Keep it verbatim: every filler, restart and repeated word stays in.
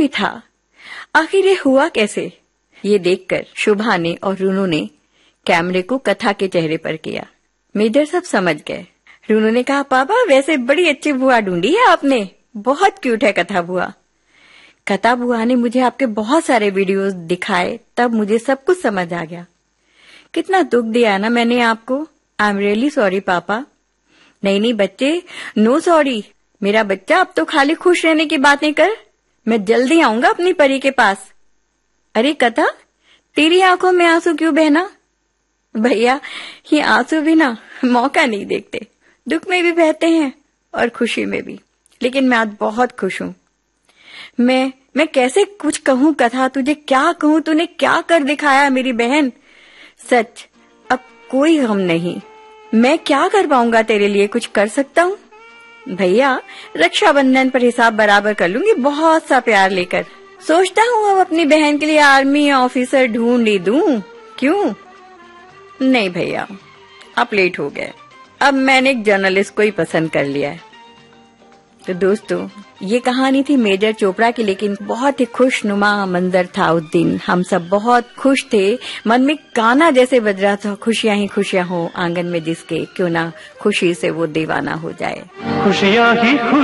भी था। आखिर ये हुआ कैसे? ये देखकर शुभा ने और रूनू ने कैमरे को कथा के चेहरे पर किया। मेजर सब समझ गए। रूनू ने कहा, पापा वैसे बड़ी अच्छी बुआ ढूंढी है आपने, बहुत क्यूट है कथा बुआ। कथा बुआ ने मुझे आपके बहुत सारे वीडियोस दिखाए, तब मुझे सब कुछ समझ आ गया। कितना दुख दिया ना मैंने आपको। आई एम रियली सॉरी पापा। नहीं नहीं बच्चे, नो सॉरी। मेरा बच्चा अब तो खाली खुश रहने की बातें कर। मैं जल्दी आऊंगा अपनी परी के पास। अरे कथा, तेरी आंखों में आंसू क्यों बहना? भैया, ये आंसू भी ना मौका नहीं देखते, दुख में भी बहते हैं और खुशी में भी। लेकिन मैं आज बहुत खुश हूँ। मैं मैं कैसे कुछ कहूँ कथा, तुझे क्या कहूँ? तूने क्या कर दिखाया मेरी बहन। सच, अब कोई गम नहीं। मैं क्या कर पाऊंगा तेरे लिए? कुछ कर सकता हूँ भैया? रक्षाबंधन पर हिसाब बराबर कर लूंगी, बहुत सा प्यार लेकर। सोचता हूँ अब अपनी बहन के लिए आर्मी ऑफिसर ढूंढ ही दूं। क्यों? नहीं भैया, आप लेट हो गए। अब मैंने एक जर्नलिस्ट को ही पसंद कर लिया है। तो दोस्तों, ये कहानी थी मेजर चोपड़ा की, लेकिन बहुत ही खुशनुमा मंजर था उस दिन। हम सब बहुत खुश थे। मन में गाना जैसे बज रहा था, खुशियां ही खुशियां हो आंगन में जिसके, क्यों ना खुशी से वो दीवाना हो जाए। खुशियां ही